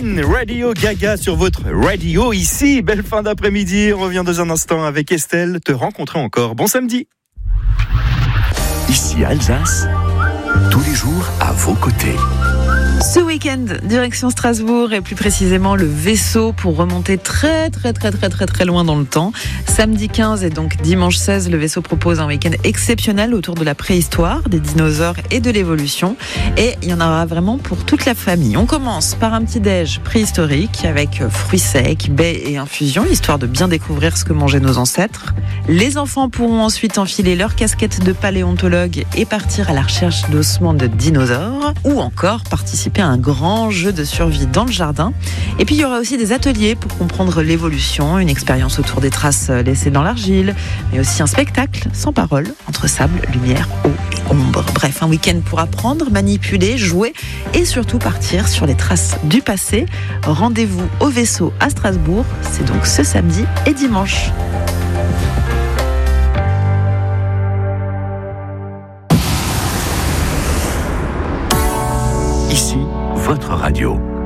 Queen, Radio Gaga sur votre radio ici. Belle fin d'après-midi. On revient dans un instant avec Estelle. Te rencontrer encore. Bon samedi. Ici Alsace, tous les jours à vos côtés. Ce week-end, direction Strasbourg et plus précisément le Vaisseau pour remonter très loin dans le temps. Samedi 15 et donc dimanche 16, le Vaisseau propose un week-end exceptionnel autour de la préhistoire, des dinosaures et de l'évolution. Et il y en aura vraiment pour toute la famille. On commence par un petit déj préhistorique avec fruits secs, baies et infusions, histoire de bien découvrir ce que mangeaient nos ancêtres. Les enfants pourront ensuite enfiler leur casquette de paléontologue et partir à la recherche d'ossements de dinosaures, ou encore participer à un grand jeu de survie dans le jardin. Et puis il y aura aussi des ateliers pour comprendre l'évolution, une expérience autour des traces laissées dans l'argile, mais aussi un spectacle sans parole entre sable, lumière, eau et ombre. Bref, un week-end pour apprendre, manipuler, jouer et surtout partir sur les traces du passé. Rendez-vous au Vaisseau à Strasbourg, c'est donc ce samedi et dimanche. Ici, votre radio.